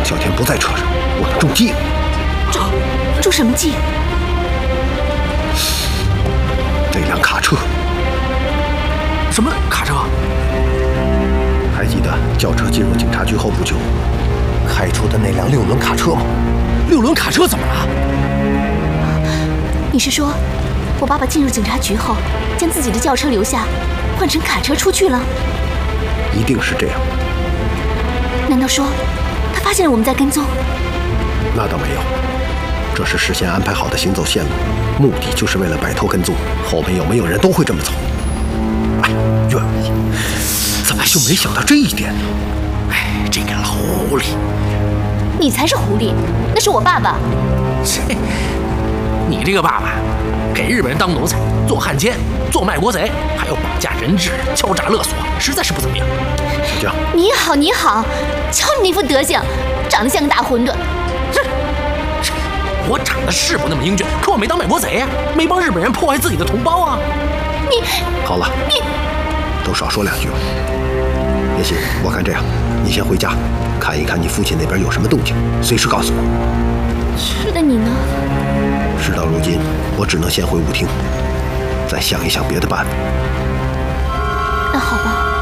小田不在车上，我们中计了。 中什么计？ 那辆卡车。 什么卡车？ 还记得轿车进入警察局后不久，开出的那辆6轮卡车吗 ？6轮卡车怎么了？ 你是说，我爸爸进入警察局后，将自己的轿车留下，换成卡车出去了？ 一定是这样。 难道说，他发现了我们在跟踪？ 那倒没有，这是事先安排好的行走线路，目的就是为了摆脱跟踪。后面有没有人都会这么走。哎，愿意，怎么就没想到这一点呢？ 哎，这个老狐狸！ 你才是狐狸，那是我爸爸。 你这个爸爸，给日本人当奴才，做汉奸，做卖国贼，还有绑架人质、敲诈勒索，实在是不怎么样。 小江， 你好，你好，瞧你那副德行，长得像个大混沌。 我长得是不那么英俊，可我没当卖国贼呀，没帮日本人破坏自己的同胞啊。 你好了， 你都少说2句吧。也行，我看这样，你先回家，看一看你父亲那边有什么动静，随时告诉我。 是的，你呢？ 事到如今，我只能先回舞厅，再想一想别的办法。 那好吧。